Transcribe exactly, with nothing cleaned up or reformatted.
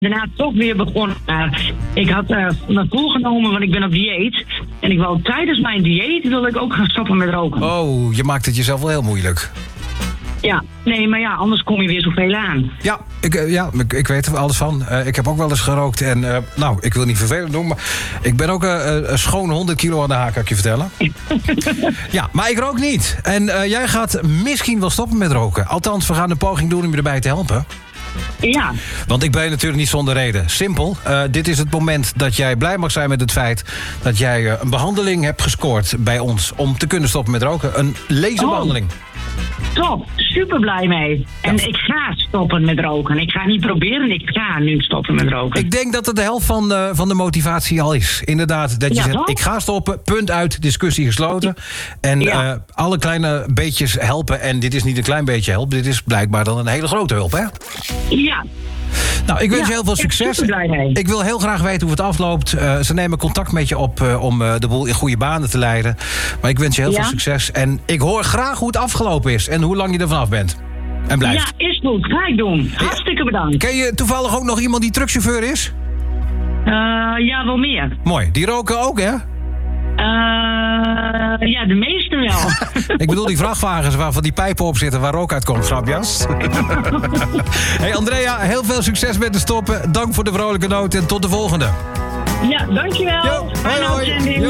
daarna toch weer begonnen. Uh, ik had uh, me voorgenomen, want ik ben op dieet. En ik wou tijdens mijn dieet wilde ik ook gaan stoppen met roken. Oh, je maakt het jezelf wel heel moeilijk. Ja, nee, maar ja, anders kom je weer zoveel aan. Ja, ik, uh, ja, ik, ik weet er alles van. Uh, ik heb ook wel eens gerookt. En uh, nou, ik wil niet vervelend doen, maar ik ben ook uh, een schone honderd kilo aan de haak, kan ik je vertellen. Ja, maar ik rook niet. En uh, jij gaat misschien wel stoppen met roken. Althans, we gaan een poging doen om je erbij te helpen. Ja. Want ik ben natuurlijk niet zonder reden. Simpel, uh, dit is het moment dat jij blij mag zijn met het feit... dat jij uh, een behandeling hebt gescoord bij ons... om te kunnen stoppen met roken. Een laserbehandeling. Oh. Top, super blij mee. En ja. Ik ga stoppen met roken. Ik ga niet proberen, ik ga nu stoppen met roken. Ik denk dat het de helft van de, van de motivatie al is. Inderdaad, dat je ja, zegt, toch? Ik ga stoppen, punt uit, discussie gesloten. En ja. uh, alle kleine beetjes helpen. En dit is niet een klein beetje help, dit is blijkbaar dan een hele grote hulp, hè? Ja. Nou, ik wens ja, je heel veel succes. Ik, blij mee. ik wil heel graag weten hoe het afloopt. Uh, ze nemen contact met je op uh, om uh, de boel in goede banen te leiden. Maar ik wens je heel ja. veel succes. En ik hoor graag hoe het afgelopen is. En hoe lang je er vanaf bent. En blijft. Ja, is goed. Ga ik doen. Hartstikke bedankt. Ken je toevallig ook nog iemand die truckchauffeur is? Uh, ja, wel meer. Mooi. Die roken ook, hè? Uh, ja, de meeste wel. Ik bedoel die vrachtwagens waarvan die pijpen op zitten waar rook uitkomt, grapjas. Hey Andrea, heel veel succes met de stoppen. Dank voor de vrolijke noot en tot de volgende. Ja, dankjewel. Yo, hoi, hoi.